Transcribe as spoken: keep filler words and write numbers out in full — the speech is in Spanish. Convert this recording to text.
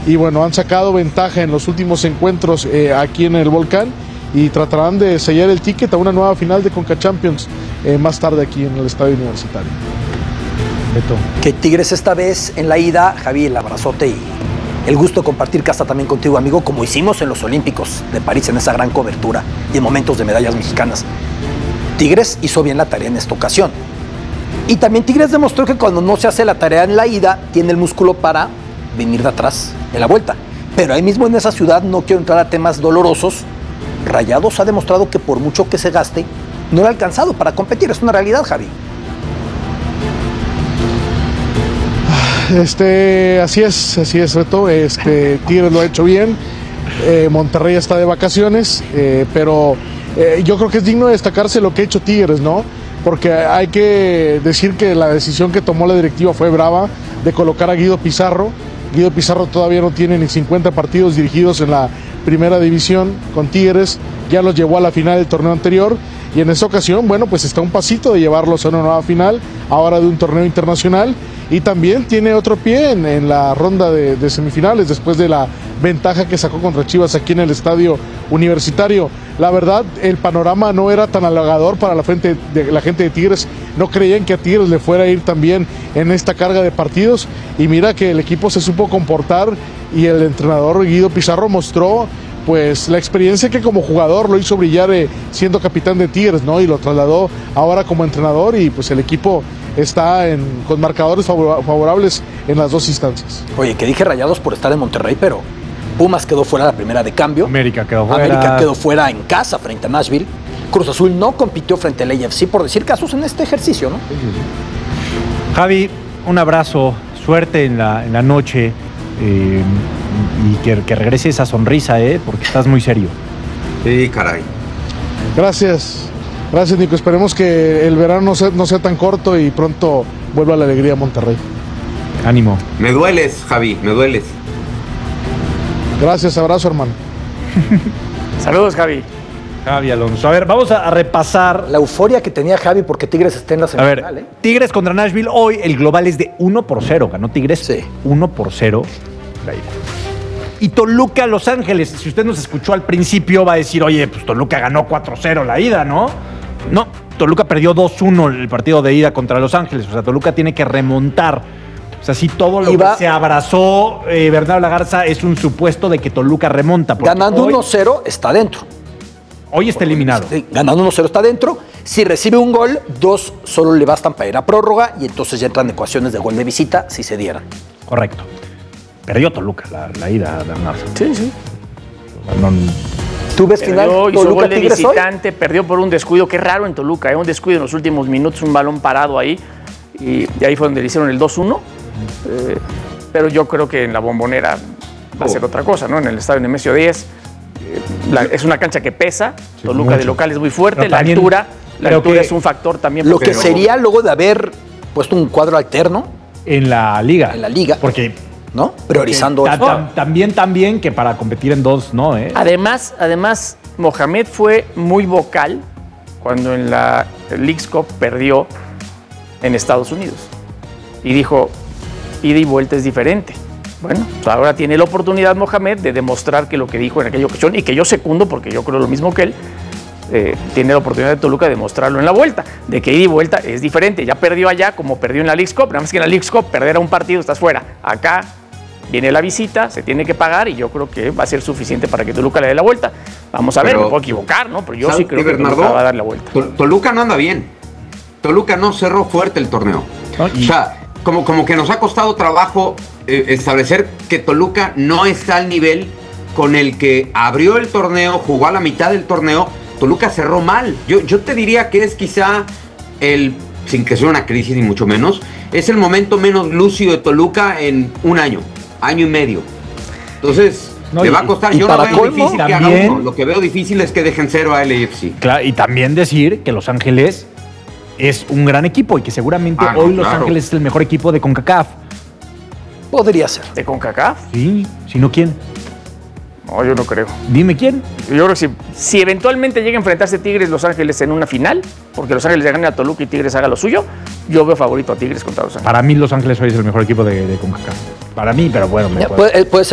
y bueno, han sacado ventaja en los últimos encuentros eh, aquí en el Volcán y tratarán de sellar el ticket a una nueva final de Conca Champions eh, más tarde aquí en el Estadio Universitario. Beto. Que Tigres esta vez en la ida, Javi, el abrazote y el gusto de compartir casa también contigo, amigo, como hicimos en los Olímpicos de París en esa gran cobertura y en momentos de medallas mexicanas. Tigres hizo bien la tarea en esta ocasión. Y también Tigres demostró que cuando no se hace la tarea en la ida, tiene el músculo para venir de atrás en la vuelta. Pero ahí mismo en esa ciudad, no quiero entrar a temas dolorosos, Rayados ha demostrado que por mucho que se gaste, no le ha alcanzado para competir. Es una realidad, Javi. Este, así es, así es, Beto. Este, Tigres lo ha hecho bien. Eh, Monterrey está de vacaciones, eh, pero eh, yo creo que es digno de destacarse lo que ha hecho Tigres, ¿no? Porque hay que decir que la decisión que tomó la directiva fue brava de colocar a Guido Pizarro. Guido Pizarro todavía no tiene ni cincuenta partidos dirigidos en la primera división con Tigres, ya los llevó a la final del torneo anterior y en esta ocasión, bueno, pues está un pasito de llevarlos a una nueva final, ahora de un torneo internacional, y también tiene otro pie en, en la ronda de, de semifinales después de la ventaja que sacó contra Chivas aquí en el Estadio Universitario. La verdad, el panorama no era tan halagador para la, frente de, la gente de Tigres, no creían que a Tigres le fuera a ir tan bien en esta carga de partidos, y mira que el equipo se supo comportar y el entrenador Guido Pizarro mostró pues la experiencia que como jugador lo hizo brillar eh, siendo capitán de Tigres, ¿no? Y lo trasladó ahora como entrenador y pues el equipo está en, con marcadores favor, favorables en las dos instancias. Oye, que dije Rayados por estar en Monterrey, pero Pumas quedó fuera la primera de cambio. América quedó fuera. América quedó fuera en casa frente a Nashville. Cruz Azul no compitió frente al A F C, por decir casos en este ejercicio, ¿no? Javi, un abrazo, suerte en la, en la noche eh, y que, que regrese esa sonrisa, ¿eh? Porque estás muy serio. Sí, caray. Gracias, gracias Nico, esperemos que el verano no sea, no sea tan corto y pronto vuelva la alegría a Monterrey. Ánimo. Me dueles, Javi, me dueles. Gracias, abrazo hermano. Saludos, Javi. Javi Alonso. A ver, vamos a, a repasar. La euforia que tenía Javi porque Tigres está en la A semifinal, ver, ¿eh? Tigres contra Nashville. Hoy el global es de uno por cero. Ganó Tigres Sí. uno por cero. La ida. Y Toluca, Los Ángeles. Si usted nos escuchó al principio, va a decir, oye, pues Toluca ganó cuatro cero la ida, ¿no? No, Toluca perdió dos uno el partido de ida contra Los Ángeles. O sea, Toluca tiene que remontar. O sea, si todo lo Iba- que se abrazó eh, Bernardo Lagarza es un supuesto de que Toluca remonta. porque Ganando hoy, uno cero está dentro. hoy está eliminado. Sí, ganando uno cero está dentro. Si recibe un gol, dos solo le bastan para ir a prórroga y entonces ya entran ecuaciones de gol de visita si se dieran. Correcto. Perdió Toluca la, la ida, Bernardo. Sí, sí. No, ¿Tú ves final Perdió, hizo Toluca gol de Tigres hoy? visitante, perdió por un descuido. Qué raro en Toluca, ¿eh? Un descuido en los últimos minutos, un balón parado ahí. Y, y ahí fue donde le hicieron el dos uno. Eh, pero yo creo que en la Bombonera va a ser otra cosa, ¿no? En el estadio Nemesio diez. eh, la- es una cancha que pesa. Sí, Toluca mucho. de local es muy fuerte. Pero La también altura, la creo altura que es un factor también. Lo porque- que sería luego de haber puesto un cuadro alterno, en la liga. En la liga. Porque ¿no? Priorizando ta- eso. tam- también, también que para competir en dos, no, ¿eh? Además, además, Mohamed fue muy vocal cuando en la Leagues Cup perdió en Estados Unidos. Y dijo, ida y vuelta es diferente. Bueno, pues ahora tiene la oportunidad Mohamed de demostrar que lo que dijo en aquella ocasión, y que yo secundo porque yo creo lo mismo que él, eh, tiene la oportunidad de Toluca de demostrarlo en la vuelta, de que ida y vuelta es diferente. Ya perdió allá como perdió en la Leagues Cup, nada más que en la Leagues Cup perder a un partido estás fuera. Acá viene la visita, se tiene que pagar y yo creo que va a ser suficiente para que Toluca le dé la vuelta. Vamos a ver, Pero, me puedo equivocar, ¿no? Pero yo ¿sabes sí creo qué, que Toluca Bernardo? va a dar la vuelta. Tol- Toluca no anda bien. Toluca no cerró fuerte el torneo. ¿No? Y- O sea, como, como que nos ha costado trabajo eh, establecer que Toluca no está al nivel con el que abrió el torneo, jugó a la mitad del torneo. Toluca cerró mal. Yo, yo te diría que es quizá el, sin que sea una crisis ni mucho menos, es el momento menos lúcido de Toluca en un año, año y medio. Entonces, No, le y- va a costar. y Yo no para veo colmo, difícil que haga también- uno. Lo que veo difícil es que dejen cero a L A F C. Claro, y también decir que Los Ángeles es un gran equipo y que seguramente Ah, no, hoy Los claro. Ángeles es el mejor equipo de CONCACAF. Podría ser. ¿De CONCACAF? Sí, si no, ¿quién? No, yo no creo. Dime quién. Yo creo que si, si eventualmente llega a enfrentarse Tigres Los Ángeles en una final, porque Los Ángeles le gane a Toluca y Tigres haga lo suyo, yo veo favorito a Tigres contra Los Ángeles. Para mí Los Ángeles hoy es el mejor equipo de, de CONCACAF. Para mí, pero bueno, me Ya, puede- puede, puede ser